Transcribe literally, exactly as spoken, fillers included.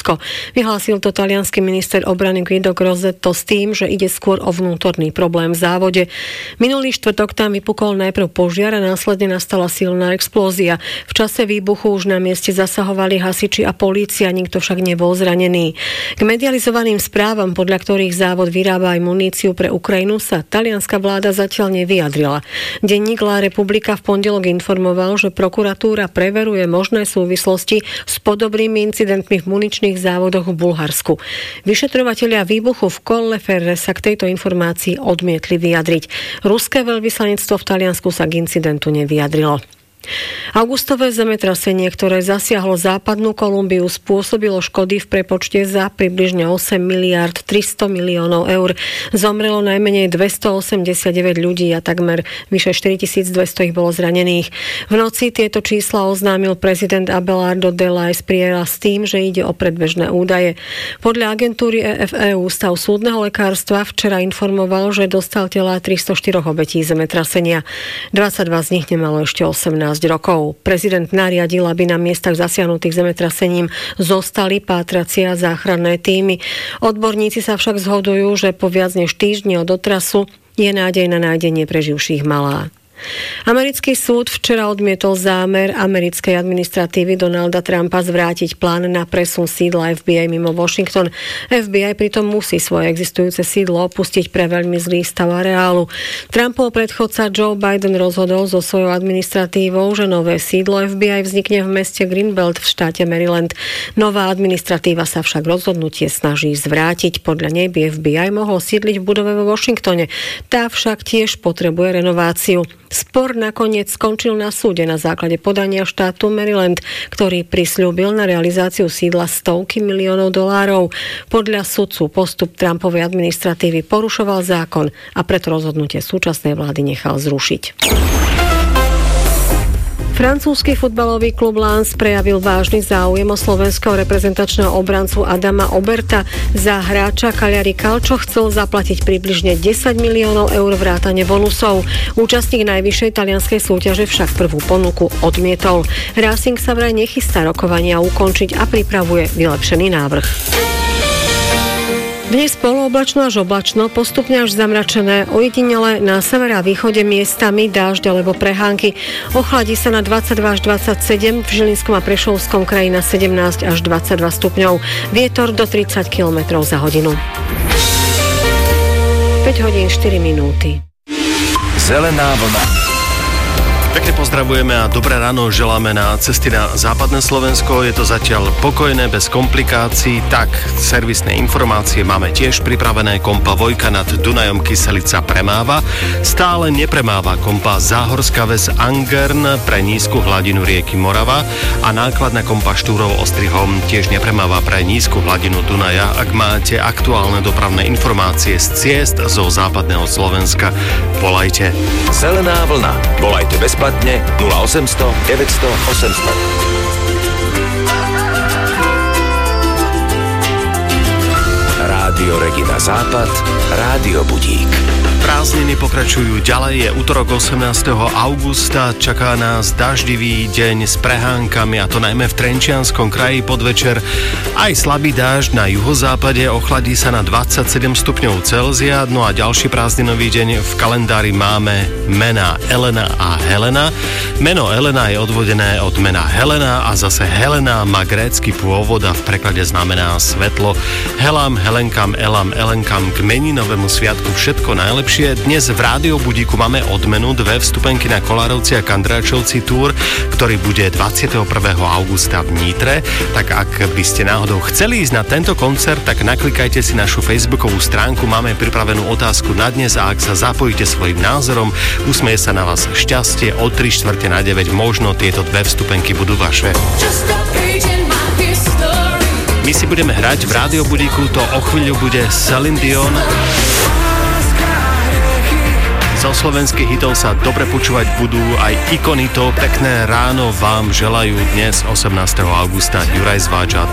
Rusko. Vyhlásil to taliansky minister obrany Guido Crosetto s tým, že ide skôr o vnútorný problém v závode. Minulý štvrtok tam vypukol najprv požiar a následne nastala silná explózia. V čase výbuchu už na mieste zasahovali hasiči a polícia, nikto však nebol zranený. K medializovaným správam, podľa ktorých závod vyrába aj muníciu pre Ukrajinu, sa talianska vláda zatiaľ nevyjadrila. Denník La Repubblica v pondelok informoval, že prokuratúra preveruje možné súvislosti s podobnými incidentmi v muničných závodoch v Bulharsku. Vyšetrovatelia výbuchu v Colleferre sa k tejto informácii odmietli vyjadriť. Ruské veľvyslanectvo v Taliansku sa k incidentu nevyjadrilo. Augustové zemetrasenie, ktoré zasiahlo západnú Kolumbiu, spôsobilo škody v prepočte za približne osem miliárd tristo miliónov eur. Zomrelo najmenej dvestoosemdesiatdeväť ľudí a takmer vyše štyritisícdvesto ich bolo zranených. V noci tieto čísla oznámil prezident Abelardo de la Espriella s tým, že ide o predbežné údaje. Podľa agentúry E F E Ústav súdneho lekárstva včera informoval, že dostal telá tristoštyri obetí zemetrasenia. dvadsaťdva z nich nemalo ešte osemnásť rokov. Prezident nariadil, aby na miestach zasiahnutých zemetrasením zostali pátracie a záchranné tímy. Odborníci sa však zhodujú, že po viac než týždni od otrasu je nádej na nájdenie preživších malá. Americký súd včera odmietol zámer americkej administratívy Donalda Trumpa zvrátiť plán na presun sídla F B I mimo Washington. F B I pritom musí svoje existujúce sídlo opustiť pre veľmi zlý stav areálu. Trumpov predchodca Joe Biden rozhodol so svojou administratívou, že nové sídlo F B I vznikne v meste Greenbelt v štáte Maryland. Nová administratíva sa však rozhodnutie snaží zvrátiť. Podľa nej by F B I mohol sídliť v budove vo Washingtone. Tá však tiež potrebuje renováciu. Spor nakoniec skončil na súde na základe podania štátu Maryland, ktorý prisľúbil na realizáciu sídla stovky miliónov dolárov. Podľa sudcu postup Trumpovej administratívy porušoval zákon a preto rozhodnutie súčasnej vlády nechal zrušiť. Francúzsky futbalový klub Lens prejavil vážny záujem o slovenského reprezentačného obrancu Adama Oberta. Za hráča Cagliari Calcio chcel zaplatiť približne desať miliónov eur vrátane bonusov. Účastník najvyššej talianskej súťaže však prvú ponuku odmietol. Racing sa vraj nechystá rokovania ukončiť a pripravuje vylepšený návrh. Dnes polooblačno až oblačno, postupne až zamračené, ojedinele na severe a východe miestami dážď alebo prehánky. Ochladí sa na dvadsaťdva až dvadsaťsedem, v Žilinskom a Prešovskom kraji na sedemnásť až dvadsaťdva stupňov. Vietor do tridsať kilometrov za hodinu. päť hodín štyri minúty. Zelená vlna. Pekne pozdravujeme a dobré ráno želáme na cesty na západné Slovensko. Je to zatiaľ pokojné, bez komplikácií. Tak, servisné informácie máme tiež pripravené. Kompa Vojka nad Dunajom Kyselica premáva. Stále nepremáva kompa Záhorská Ves Angern pre nízku hladinu rieky Morava a nákladná kompa Štúrov Ostrihom tiež nepremáva pre nízku hladinu Dunaja. Ak máte aktuálne dopravné informácie z ciest zo západného Slovenska, volajte. Zelená vlna. Volajte bezplatne nula osemsto deväťsto osemsto. Rádio Regina Západ, Rádio Budík. Prázdniny pokračujú ďalej, je utorok osemnásteho augusta, čaká nás daždivý deň s prehánkami, a to najmä v Trenčianskom kraji podvečer. Aj slabý dážď na juhozápade, ochladí sa na dvadsaťsedem stupňov Celzia, no a ďalší prázdninový deň v kalendári máme mená Elena a Helena. Meno Elena je odvodené od mena Helena a zase Helena má grécky pôvod a v preklade znamená svetlo. Helám, Helenkám, Elam, Elenkám k meninovému sviatku všetko najlepšie. Dnes v Rádio Budíku máme odmenu dve vstupenky na Kolárovci a Kandráčovci túr, ktorý bude dvadsiateho prvého augusta v Nitre. Tak ak by ste náhodou chceli ísť na tento koncert, tak naklikajte si našu facebookovú stránku, máme pripravenú otázku na dnes a ak sa zapojíte svojím názorom, usmeje sa na vás šťastie, o tri štvrte na deväť možno tieto dve vstupenky budú vaše. My si budeme hrať v Rádio Budíku, to o chvíľu bude Celine Dion. Zo slovenských hitov sa dobre počúvať budú aj ikony. To pekné ráno vám želajú dnes osemnásteho augusta Juraj Zváča